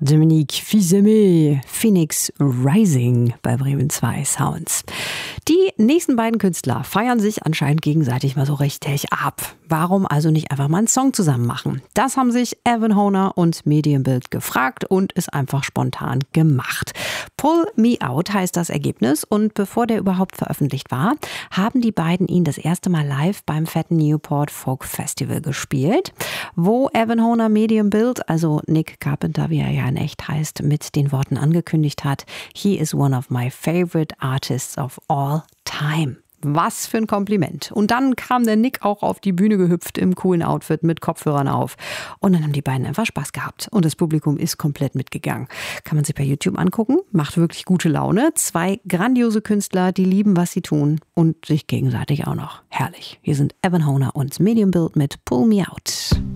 Dominique Fils-Aimé, Phoenix Rising bei Bremen 2 Sounds. Die nächsten beiden Künstler feiern sich anscheinend gegenseitig mal so richtig ab. Warum also nicht einfach mal einen Song zusammen machen? Das haben sich Evan Honer und Medienbild gefragt und ist einfach spontan gemacht. Pull Me Out heißt das Ergebnis und bevor der überhaupt veröffentlicht war, haben die beiden ihn das erste Mal live beim fetten Newport Folk Festival gespielt, wo Evan Honer Medienbild, also Nick Carpenter, wie er ja in echt heißt, mit den Worten angekündigt hat: "He is one of my favorite artists of all time." Was für ein Kompliment. Und dann kam der Nick auch auf die Bühne gehüpft im coolen Outfit mit Kopfhörern auf. Und dann haben die beiden einfach Spaß gehabt. Und das Publikum ist komplett mitgegangen. Kann man sich bei YouTube angucken. Macht wirklich gute Laune. Zwei grandiose Künstler, die lieben, was sie tun. Und sich gegenseitig auch noch. Herrlich. Hier sind Evan Honer und Medienbild mit Pull Me Out.